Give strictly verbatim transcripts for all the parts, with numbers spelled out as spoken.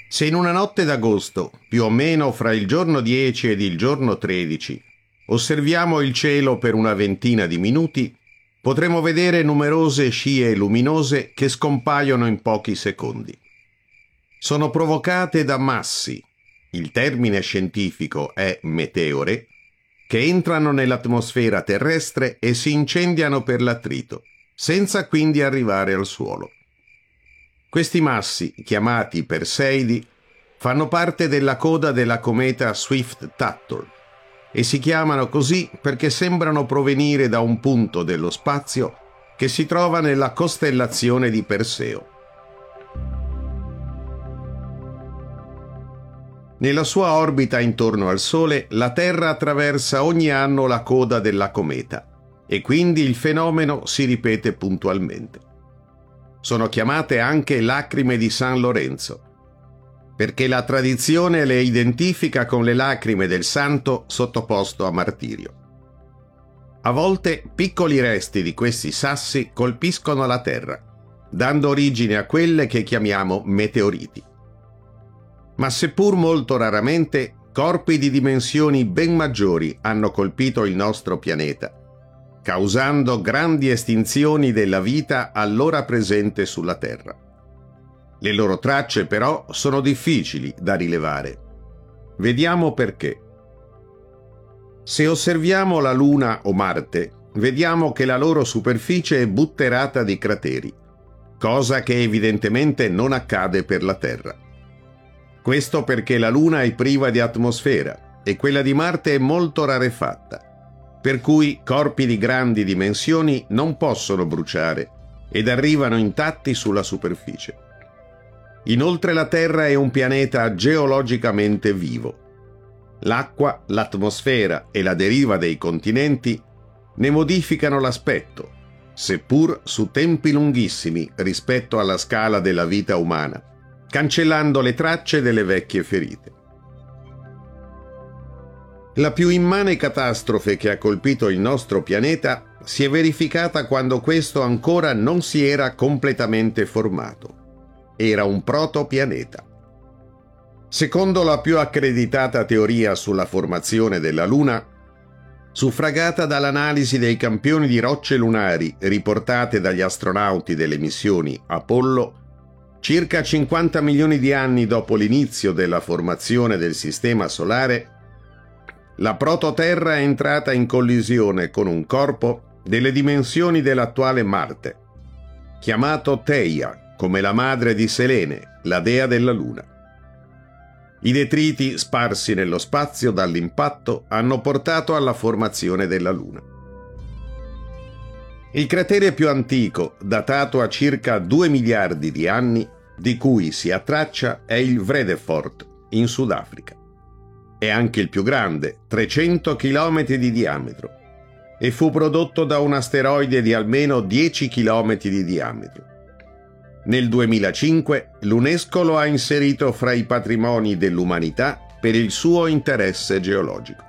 Se in una notte d'agosto, più o meno fra il giorno dieci ed il giorno tredici, osserviamo il cielo per una ventina di minuti, potremo vedere numerose scie luminose che scompaiono in pochi secondi. Sono provocate da massi, il termine scientifico è meteore, che entrano nell'atmosfera terrestre e si incendiano per l'attrito, senza quindi arrivare al suolo. Questi massi, chiamati Perseidi, fanno parte della coda della cometa Swift-Tuttle e si chiamano così perché sembrano provenire da un punto dello spazio che si trova nella costellazione di Perseo. Nella sua orbita intorno al Sole, la Terra attraversa ogni anno la coda della cometa e quindi il fenomeno si ripete puntualmente. Sono chiamate anche lacrime di San Lorenzo, perché la tradizione le identifica con le lacrime del santo sottoposto a martirio. A volte piccoli resti di questi sassi colpiscono la Terra, dando origine a quelle che chiamiamo meteoriti. Ma seppur molto raramente, corpi di dimensioni ben maggiori hanno colpito il nostro pianeta, causando grandi estinzioni della vita allora presente sulla Terra. Le loro tracce, però, sono difficili da rilevare. Vediamo perché. Se osserviamo la Luna o Marte, vediamo che la loro superficie è butterata di crateri, cosa che evidentemente non accade per la Terra. Questo perché la Luna è priva di atmosfera e quella di Marte è molto rarefatta, per cui corpi di grandi dimensioni non possono bruciare ed arrivano intatti sulla superficie. Inoltre la Terra è un pianeta geologicamente vivo. L'acqua, l'atmosfera e la deriva dei continenti ne modificano l'aspetto, seppur su tempi lunghissimi rispetto alla scala della vita umana, cancellando le tracce delle vecchie ferite. La più immane catastrofe che ha colpito il nostro pianeta si è verificata quando questo ancora non si era completamente formato. Era un protopianeta. Secondo la più accreditata teoria sulla formazione della Luna, suffragata dall'analisi dei campioni di rocce lunari riportate dagli astronauti delle missioni Apollo, circa cinquanta milioni di anni dopo l'inizio della formazione del Sistema Solare, la prototerra è entrata in collisione con un corpo delle dimensioni dell'attuale Marte, chiamato Theia, come la madre di Selene, la dea della Luna. I detriti sparsi nello spazio dall'impatto hanno portato alla formazione della Luna. Il cratere più antico, datato a circa due miliardi di anni, di cui si ha traccia, è il Vredefort, in Sudafrica. È anche il più grande, trecento chilometri di diametro, e fu prodotto da un asteroide di almeno dieci chilometri di diametro. Nel duemilacinque l'UNESCO lo ha inserito fra i patrimoni dell'umanità per il suo interesse geologico.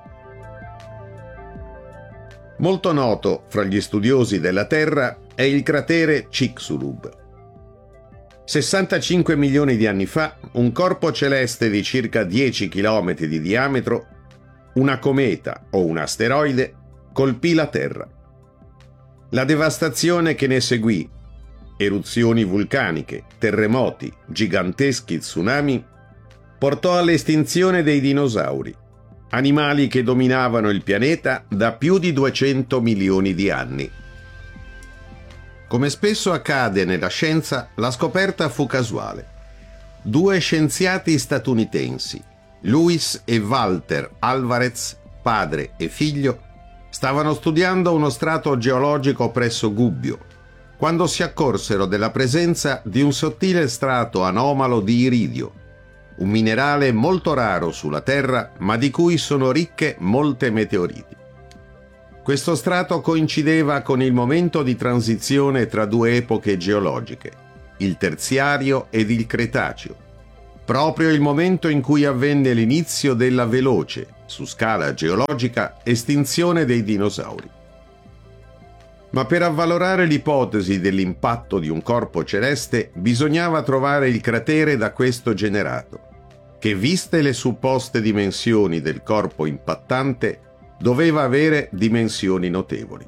Molto noto fra gli studiosi della Terra è il cratere Chicxulub. sessantacinque milioni di anni fa, un corpo celeste di circa dieci chilometri di diametro, una cometa o un asteroide, colpì la Terra. La devastazione che ne seguì, eruzioni vulcaniche, terremoti, giganteschi tsunami, portò all'estinzione dei dinosauri, animali che dominavano il pianeta da più di duecento milioni di anni. Come spesso accade nella scienza, la scoperta fu casuale. Due scienziati statunitensi, Luis e Walter Alvarez, padre e figlio, stavano studiando uno strato geologico presso Gubbio, quando si accorsero della presenza di un sottile strato anomalo di iridio, un minerale molto raro sulla Terra, ma di cui sono ricche molte meteoriti. Questo strato coincideva con il momento di transizione tra due epoche geologiche, il Terziario ed il Cretaceo, proprio il momento in cui avvenne l'inizio della veloce, su scala geologica, estinzione dei dinosauri. Ma per avvalorare l'ipotesi dell'impatto di un corpo celeste bisognava trovare il cratere da questo generato, che, viste le supposte dimensioni del corpo impattante, doveva avere dimensioni notevoli.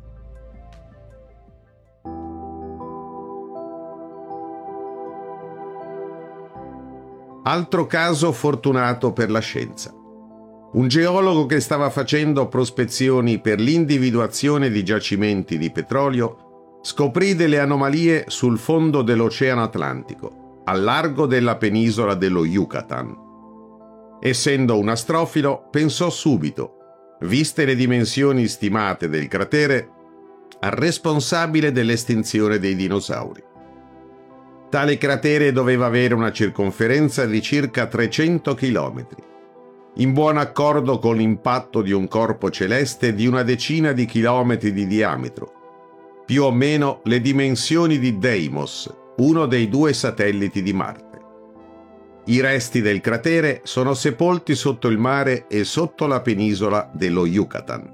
Altro caso fortunato per la scienza. Un geologo che stava facendo prospezioni per l'individuazione di giacimenti di petrolio scoprì delle anomalie sul fondo dell'Oceano Atlantico, al largo della penisola dello Yucatan. Essendo un astrofilo, pensò subito, viste le dimensioni stimate del cratere, al responsabile dell'estinzione dei dinosauri. Tale cratere doveva avere una circonferenza di circa trecento chilometri, in buon accordo con l'impatto di un corpo celeste di una decina di chilometri di diametro, più o meno le dimensioni di Deimos, uno dei due satelliti di Marte. I resti del cratere sono sepolti sotto il mare e sotto la penisola dello Yucatan.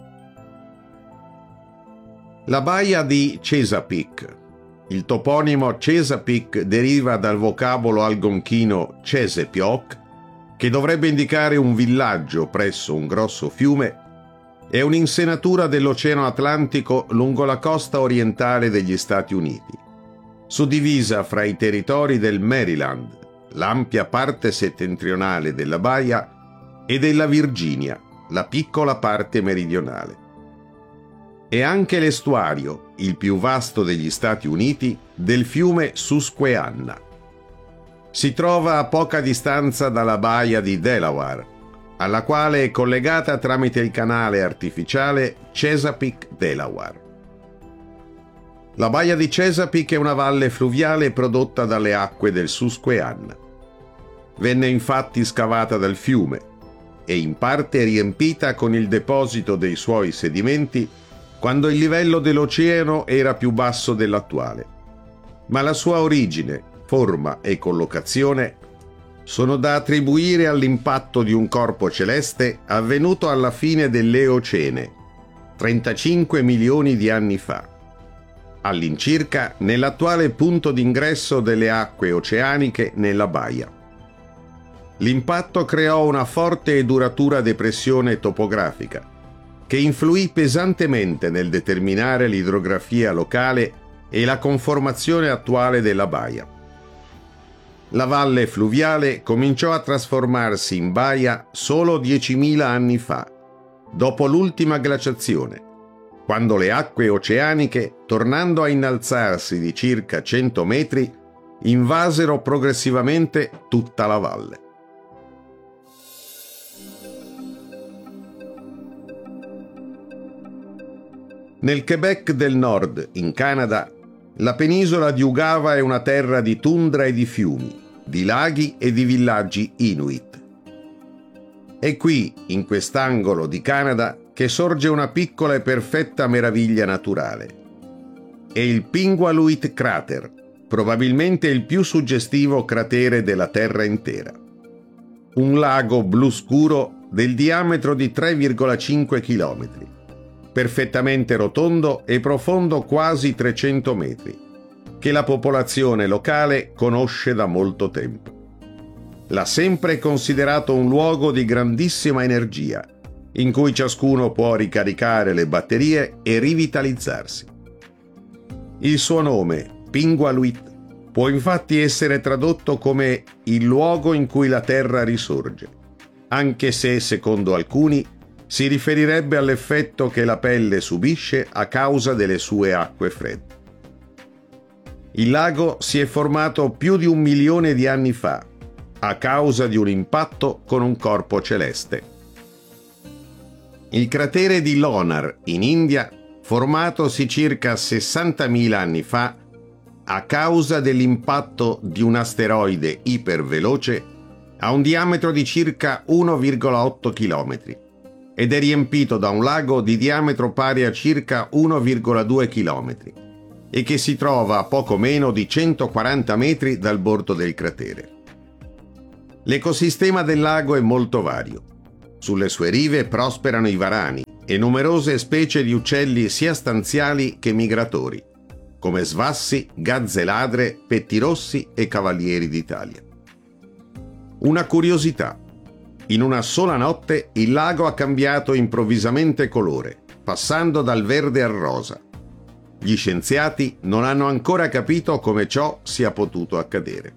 La baia di Chesapeake. Il toponimo Chesapeake deriva dal vocabolo algonchino Chesapeake, che dovrebbe indicare un villaggio presso un grosso fiume. È un'insenatura dell'Oceano Atlantico lungo la costa orientale degli Stati Uniti, suddivisa fra i territori del Maryland, l'ampia parte settentrionale della baia, e della Virginia, la piccola parte meridionale. È anche l'estuario, il più vasto degli Stati Uniti, del fiume Susquehanna. Si trova a poca distanza dalla baia di Delaware, alla quale è collegata tramite il canale artificiale Chesapeake-Delaware. La baia di Chesapeake è una valle fluviale prodotta dalle acque del Susquehanna. Venne infatti scavata dal fiume e in parte riempita con il deposito dei suoi sedimenti quando il livello dell'oceano era più basso dell'attuale, ma la sua origine, forma e collocazione sono da attribuire all'impatto di un corpo celeste avvenuto alla fine dell'Eocene, trentacinque milioni di anni fa, all'incirca nell'attuale punto d'ingresso delle acque oceaniche nella baia. L'impatto creò una forte e duratura depressione topografica, che influì pesantemente nel determinare l'idrografia locale e la conformazione attuale della baia. La valle fluviale cominciò a trasformarsi in baia solo diecimila anni fa, dopo l'ultima glaciazione, quando le acque oceaniche, tornando a innalzarsi di circa cento metri, invasero progressivamente tutta la valle. Nel Quebec del Nord, in Canada, la penisola di Ungava è una terra di tundra e di fiumi, di laghi e di villaggi Inuit. È qui, in quest'angolo di Canada, che sorge una piccola e perfetta meraviglia naturale. È il Pingualuit Crater, probabilmente il più suggestivo cratere della Terra intera. Un lago blu scuro del diametro di tre virgola cinque chilometri. Perfettamente rotondo e profondo quasi trecento metri, che la popolazione locale conosce da molto tempo. L'ha sempre considerato un luogo di grandissima energia, in cui ciascuno può ricaricare le batterie e rivitalizzarsi. Il suo nome, Pingualuit, può infatti essere tradotto come il luogo in cui la terra risorge, anche se, secondo alcuni, si riferirebbe all'effetto che la pelle subisce a causa delle sue acque fredde. Il lago si è formato più di un milione di anni fa, a causa di un impatto con un corpo celeste. Il cratere di Lonar, in India, formatosi circa sessantamila anni fa, a causa dell'impatto di un asteroide iperveloce, ha un diametro di circa uno virgola otto chilometri. Ed è riempito da un lago di diametro pari a circa uno virgola due chilometri e che si trova a poco meno di centoquaranta metri dal bordo del cratere. L'ecosistema del lago è molto vario. Sulle sue rive prosperano i varani e numerose specie di uccelli sia stanziali che migratori, come svassi, gazze ladre, pettirossi e cavalieri d'Italia. Una curiosità: In una sola notte il lago ha cambiato improvvisamente colore, passando dal verde al rosa. Gli scienziati non hanno ancora capito come ciò sia potuto accadere.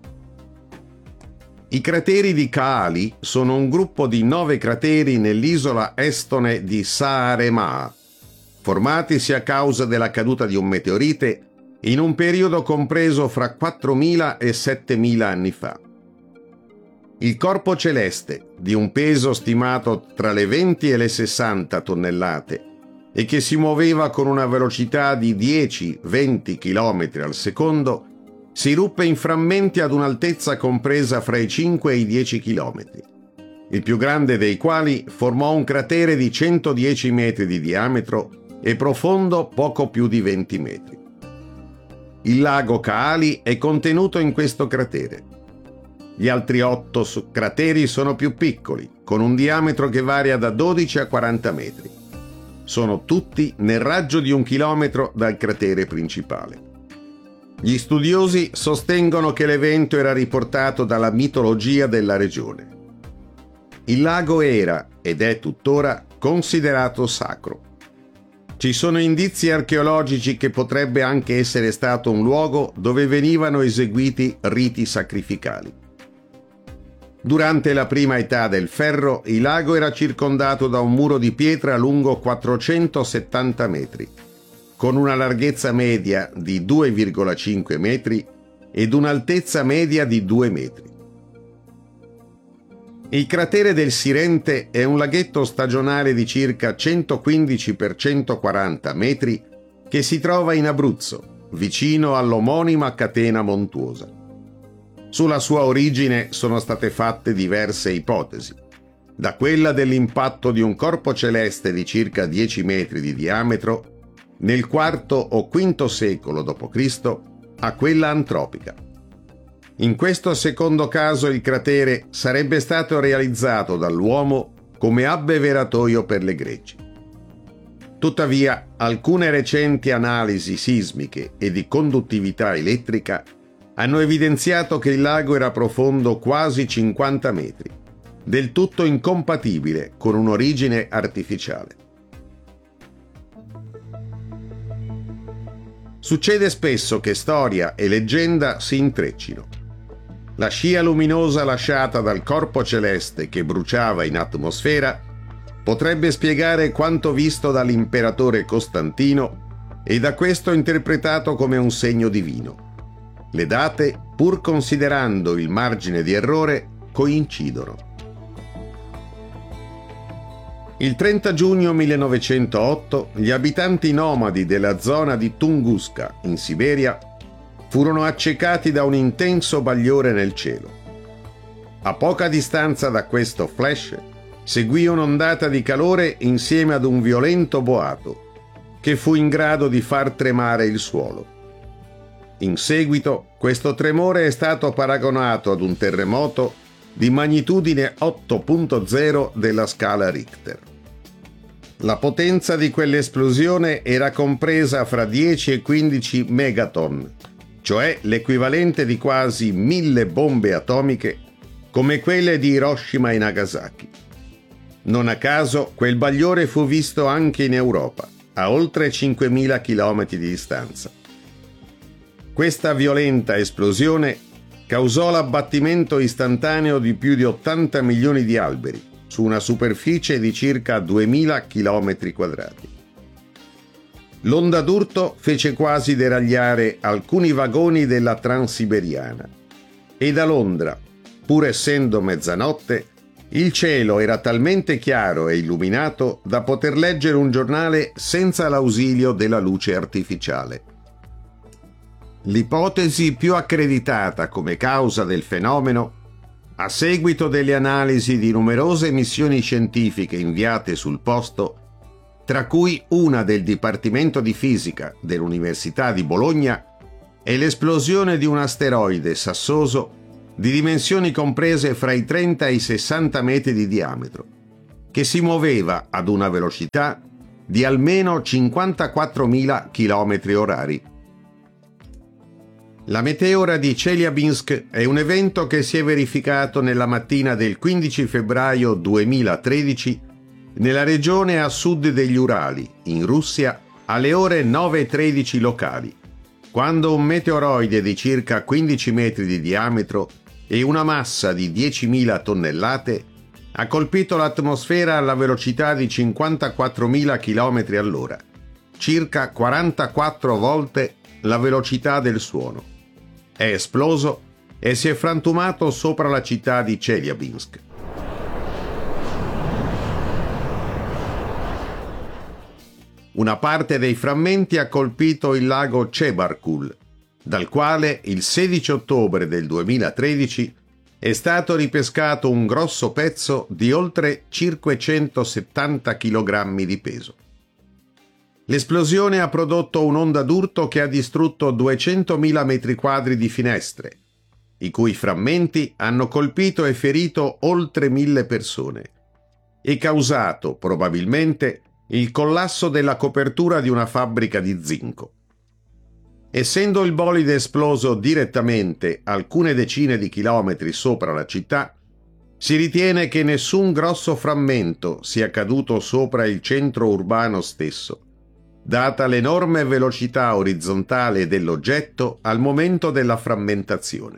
I crateri di Kaali sono un gruppo di nove crateri nell'isola estone di Saaremaa, formatisi a causa della caduta di un meteorite in un periodo compreso fra quattromila e settemila anni fa. Il corpo celeste, di un peso stimato tra le venti e le sessanta tonnellate e che si muoveva con una velocità di dieci venti chilometri al secondo, si ruppe in frammenti ad un'altezza compresa fra i cinque e i dieci chilometri, il più grande dei quali formò un cratere di centodieci metri di diametro e profondo poco più di venti metri. Il lago Kaali è contenuto in questo cratere. Gli altri otto crateri sono più piccoli, con un diametro che varia da dodici a quaranta metri. Sono tutti nel raggio di un chilometro dal cratere principale. Gli studiosi sostengono che l'evento era riportato dalla mitologia della regione. Il lago era, ed è tuttora, considerato sacro. Ci sono indizi archeologici che potrebbe anche essere stato un luogo dove venivano eseguiti riti sacrificali. Durante la prima età del ferro, il lago era circondato da un muro di pietra lungo quattrocentosettanta metri, con una larghezza media di due virgola cinque metri ed un'altezza media di due metri. Il cratere del Sirente è un laghetto stagionale di circa centoquindici per centoquaranta metri che si trova in Abruzzo, vicino all'omonima catena montuosa. Sulla sua origine sono state fatte diverse ipotesi, da quella dell'impatto di un corpo celeste di circa dieci metri di diametro nel quarto o quinto secolo dopo Cristo a quella antropica. In questo secondo caso il cratere sarebbe stato realizzato dall'uomo come abbeveratoio per le greggi. Tuttavia, alcune recenti analisi sismiche e di conduttività elettrica hanno evidenziato che il lago era profondo quasi cinquanta metri, del tutto incompatibile con un'origine artificiale. Succede spesso che storia e leggenda si intreccino. La scia luminosa lasciata dal corpo celeste che bruciava in atmosfera potrebbe spiegare quanto visto dall'imperatore Costantino e da questo interpretato come un segno divino. Le date, pur considerando il margine di errore, coincidono. Il trenta giugno millenovecentootto gli abitanti nomadi della zona di Tunguska, in Siberia, furono accecati da un intenso bagliore nel cielo. A poca distanza da questo flash seguì un'ondata di calore insieme ad un violento boato che fu in grado di far tremare il suolo. In seguito, questo tremore è stato paragonato ad un terremoto di magnitudine otto punto zero della scala Richter. La potenza di quell'esplosione era compresa fra dieci e quindici megaton, cioè l'equivalente di quasi mille bombe atomiche come quelle di Hiroshima e Nagasaki. Non a caso, quel bagliore fu visto anche in Europa, a oltre cinquemila chilometri di distanza. Questa violenta esplosione causò l'abbattimento istantaneo di più di ottanta milioni di alberi su una superficie di circa duemila chilometri quadrati. L'onda d'urto fece quasi deragliare alcuni vagoni della Transiberiana e da Londra, pur essendo mezzanotte, il cielo era talmente chiaro e illuminato da poter leggere un giornale senza l'ausilio della luce artificiale. L'ipotesi più accreditata come causa del fenomeno, a seguito delle analisi di numerose missioni scientifiche inviate sul posto, tra cui una del Dipartimento di Fisica dell'Università di Bologna, è l'esplosione di un asteroide sassoso di dimensioni comprese fra i trenta e i sessanta metri di diametro, che si muoveva ad una velocità di almeno cinquantaquattromila chilometri orari. La meteora di Chelyabinsk è un evento che si è verificato nella mattina del quindici febbraio duemilatredici nella regione a sud degli Urali, in Russia, alle ore nove e tredici locali, quando un meteoroide di circa quindici metri di diametro e una massa di diecimila tonnellate ha colpito l'atmosfera alla velocità di cinquantaquattromila chilometri all'ora, circa quarantaquattro volte la velocità del suono. È esploso e si è frantumato sopra la città di Chelyabinsk. Una parte dei frammenti ha colpito il lago Chebarkul, dal quale il sedici ottobre del duemilatredici è stato ripescato un grosso pezzo di oltre cinquecentosettanta chilogrammi di peso. L'esplosione ha prodotto un'onda d'urto che ha distrutto duecentomila metri quadri di finestre, i cui frammenti hanno colpito e ferito oltre mille persone, e causato, probabilmente, il collasso della copertura di una fabbrica di zinco. Essendo il bolide esploso direttamente alcune decine di chilometri sopra la città, si ritiene che nessun grosso frammento sia caduto sopra il centro urbano stesso, data l'enorme velocità orizzontale dell'oggetto al momento della frammentazione.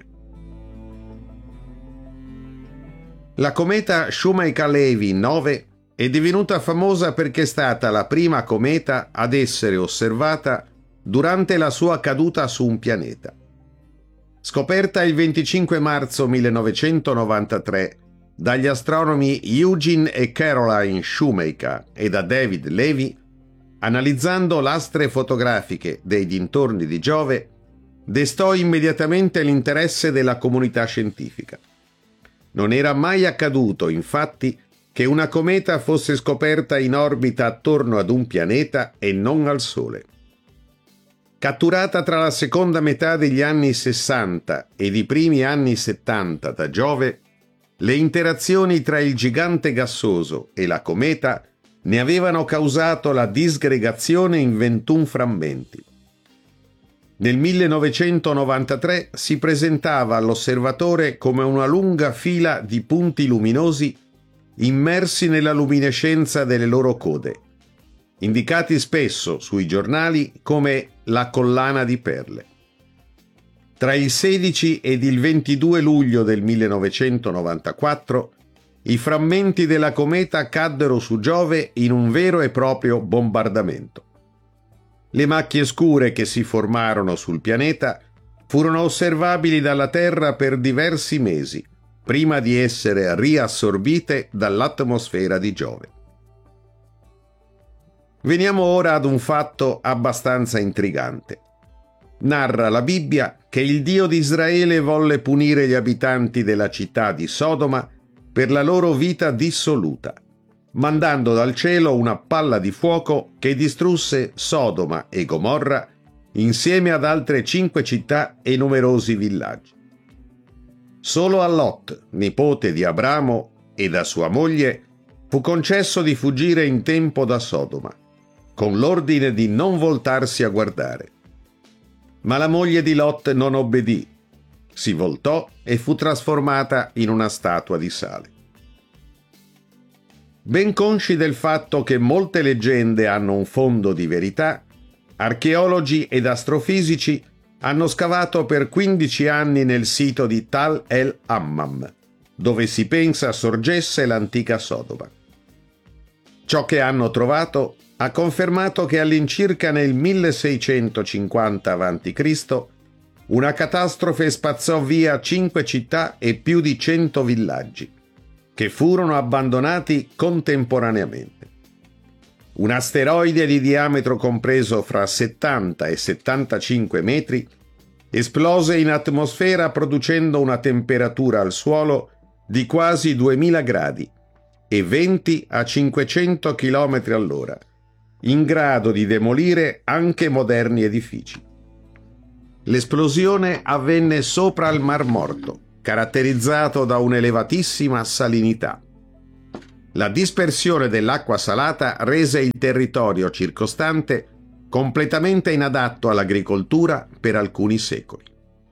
La cometa Shoemaker-Levy nove è divenuta famosa perché è stata la prima cometa ad essere osservata durante la sua caduta su un pianeta. Scoperta il venticinque marzo millenovecentonovantatré dagli astronomi Eugene e Caroline Shoemaker e da David Levy, analizzando lastre fotografiche dei dintorni di Giove, destò immediatamente l'interesse della comunità scientifica. Non era mai accaduto, infatti, che una cometa fosse scoperta in orbita attorno ad un pianeta e non al Sole. Catturata tra la seconda metà degli anni sessanta ed i primi anni settanta da Giove, le interazioni tra il gigante gassoso e la cometa ne avevano causato la disgregazione in ventuno frammenti. Nel millenovecentonovantatré si presentava all'osservatore come una lunga fila di punti luminosi immersi nella luminescenza delle loro code, indicati spesso sui giornali come la collana di perle. Tra il sedici ed il ventidue luglio del millenovecentonovantaquattro i frammenti della cometa caddero su Giove in un vero e proprio bombardamento. Le macchie scure che si formarono sul pianeta furono osservabili dalla Terra per diversi mesi, prima di essere riassorbite dall'atmosfera di Giove. Veniamo ora ad un fatto abbastanza intrigante. Narra la Bibbia che il Dio di Israele volle punire gli abitanti della città di Sodoma per la loro vita dissoluta, mandando dal cielo una palla di fuoco che distrusse Sodoma e Gomorra insieme ad altre cinque città e numerosi villaggi. Solo a Lot, nipote di Abramo, e da sua moglie fu concesso di fuggire in tempo da Sodoma, con l'ordine di non voltarsi a guardare. Ma la moglie di Lot non obbedì, si voltò e fu trasformata in una statua di sale. Ben consci del fatto che molte leggende hanno un fondo di verità, archeologi ed astrofisici hanno scavato per quindici anni nel sito di Tal el Hammam, dove si pensa sorgesse l'antica Sodoma. Ciò che hanno trovato ha confermato che all'incirca nel milleseicentocinquanta avanti Cristo una catastrofe spazzò via cinque città e più di cento villaggi, che furono abbandonati contemporaneamente. Un asteroide di diametro compreso fra settanta e settantacinque metri esplose in atmosfera producendo una temperatura al suolo di quasi duemila gradi e venti a cinquecento chilometri all'ora, in grado di demolire anche moderni edifici. L'esplosione avvenne sopra il Mar Morto, caratterizzato da un'elevatissima salinità. La dispersione dell'acqua salata rese il territorio circostante completamente inadatto all'agricoltura per alcuni secoli.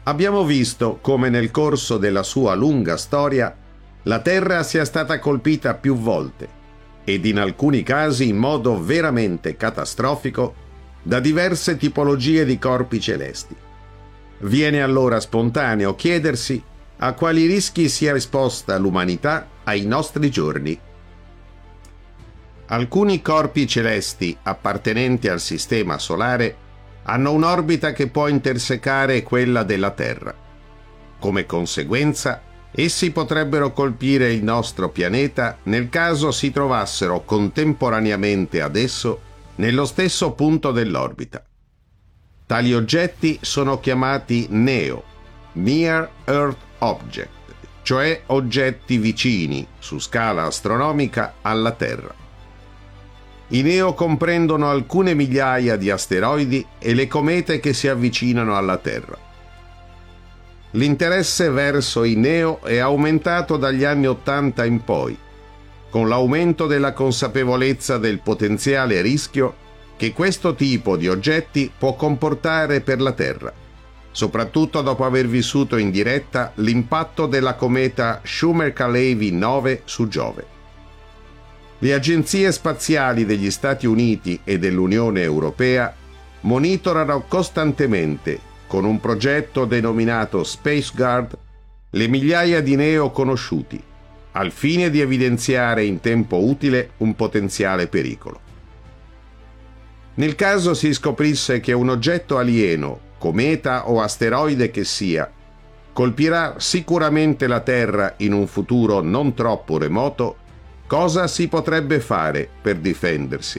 Abbiamo visto come nel corso della sua lunga storia la Terra sia stata colpita più volte, ed in alcuni casi in modo veramente catastrofico, da diverse tipologie di corpi celesti. Viene allora spontaneo chiedersi a quali rischi sia esposta l'umanità ai nostri giorni. Alcuni corpi celesti appartenenti al Sistema Solare hanno un'orbita che può intersecare quella della Terra. Come conseguenza, essi potrebbero colpire il nostro pianeta nel caso si trovassero contemporaneamente ad esso nello stesso punto dell'orbita. Tali oggetti sono chiamati NEO, Near Earth Object, cioè oggetti vicini, su scala astronomica, alla Terra. I NEO comprendono alcune migliaia di asteroidi e le comete che si avvicinano alla Terra. L'interesse verso i NEO è aumentato dagli anni Ottanta in poi, con l'aumento della consapevolezza del potenziale rischio che questo tipo di oggetti può comportare per la Terra, soprattutto dopo aver vissuto in diretta l'impatto della cometa Shoemaker-Levy nove su Giove. Le agenzie spaziali degli Stati Uniti e dell'Unione Europea monitorano costantemente, con un progetto denominato Space Guard, le migliaia di NEO conosciuti, al fine di evidenziare in tempo utile un potenziale pericolo. Nel caso si scoprisse che un oggetto alieno, cometa o asteroide che sia, colpirà sicuramente la Terra in un futuro non troppo remoto, cosa si potrebbe fare per difendersi?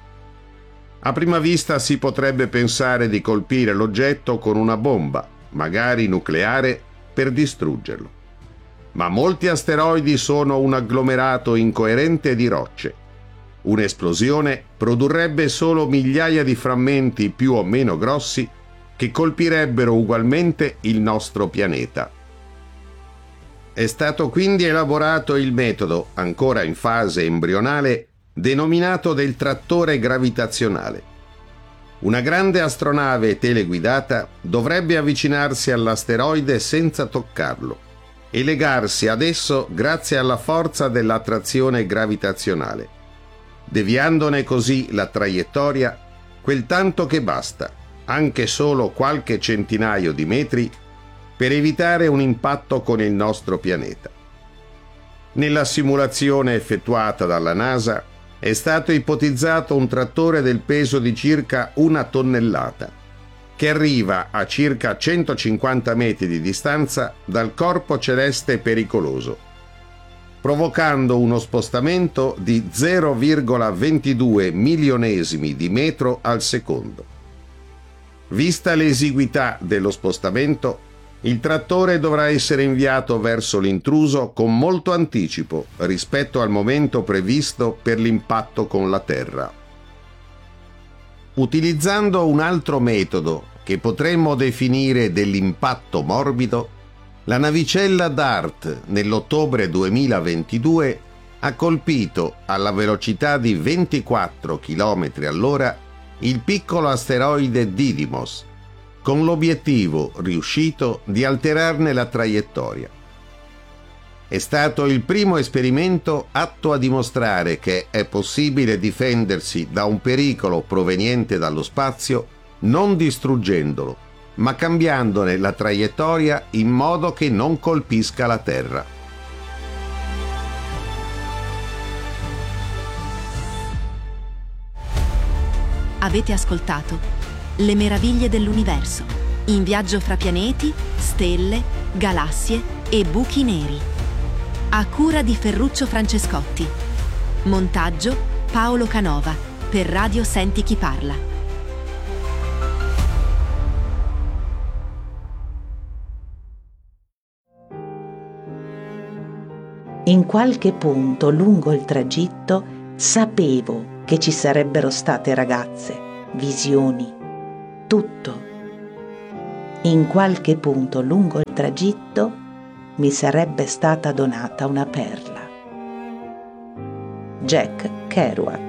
A prima vista si potrebbe pensare di colpire l'oggetto con una bomba, magari nucleare, per distruggerlo. Ma molti asteroidi sono un agglomerato incoerente di rocce. Un'esplosione produrrebbe solo migliaia di frammenti più o meno grossi che colpirebbero ugualmente il nostro pianeta. È stato quindi elaborato il metodo, ancora in fase embrionale, denominato del trattore gravitazionale. Una grande astronave teleguidata dovrebbe avvicinarsi all'asteroide senza toccarlo e legarsi ad esso grazie alla forza dell'attrazione gravitazionale, deviandone così la traiettoria quel tanto che basta, anche solo qualche centinaio di metri, per evitare un impatto con il nostro pianeta. Nella simulazione effettuata dalla NASA è stato ipotizzato un trattore del peso di circa una tonnellata, che arriva a circa centocinquanta metri di distanza dal corpo celeste pericoloso, provocando uno spostamento di zero virgola ventidue milionesimi di metro al secondo. Vista l'esiguità dello spostamento, il trattore dovrà essere inviato verso l'intruso con molto anticipo rispetto al momento previsto per l'impatto con la Terra. Utilizzando un altro metodo che potremmo definire dell'impatto morbido, la navicella DART nell'ottobre duemilaventidue ha colpito alla velocità di ventiquattro chilometri all'ora il piccolo asteroide Didymos, con l'obiettivo riuscito di alterarne la traiettoria. È stato il primo esperimento atto a dimostrare che è possibile difendersi da un pericolo proveniente dallo spazio non distruggendolo, ma cambiandone la traiettoria in modo che non colpisca la Terra. Avete ascoltato Le meraviglie dell'universo, in viaggio fra pianeti, stelle, galassie e buchi neri. A cura di Ferruccio Francescotti. Montaggio Paolo Canova per Radio Senti Chi Parla. In qualche punto lungo il tragitto sapevo che ci sarebbero state ragazze, visioni, tutto. In qualche punto lungo il tragitto mi sarebbe stata donata una perla. Jack Kerouac.